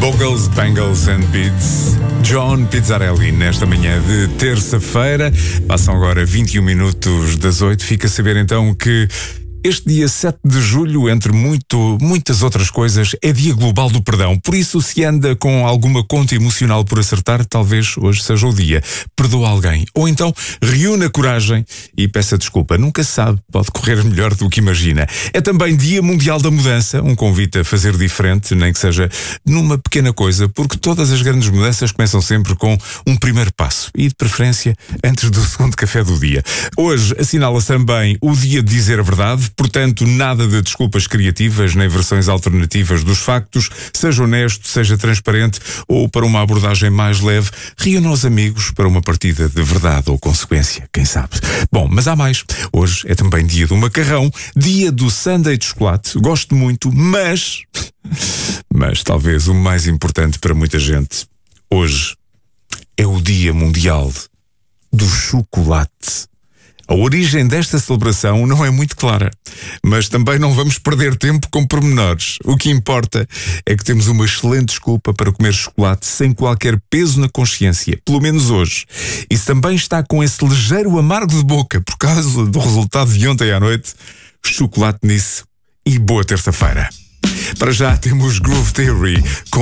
Bogles, Bangles and Beats. John Pizzarelli, nesta manhã de terça-feira. Passam agora 21 minutos das 8. Fica a saber então que este dia 7 de julho, entre muitas outras coisas, é Dia Global do Perdão. Por isso, se anda com alguma conta emocional por acertar, talvez hoje seja o dia. Perdoa alguém. Ou então, reúna coragem e peça desculpa. Nunca se sabe, pode correr melhor do que imagina. É também Dia Mundial da Mudança, um convite a fazer diferente, nem que seja numa pequena coisa, porque todas as grandes mudanças começam sempre com um primeiro passo. E, de preferência, antes do segundo café do dia. Hoje assinala-se também o Dia de Dizer a Verdade. Portanto, nada de desculpas criativas nem versões alternativas dos factos. Seja honesto, seja transparente ou, para uma abordagem mais leve, reúna os amigos para uma partida de verdade ou consequência, quem sabe. Bom, mas há mais. Hoje é também dia do macarrão, dia do sundae de chocolate. Gosto muito, mas talvez o mais importante para muita gente hoje é o Dia Mundial do Chocolate. A origem desta celebração não é muito clara, mas também não vamos perder tempo com pormenores. O que importa é que temos uma excelente desculpa para comer chocolate sem qualquer peso na consciência, pelo menos hoje. E se também está com esse ligeiro amargo de boca por causa do resultado de ontem à noite, chocolate nisso e boa terça-feira. Para já temos Groove Theory com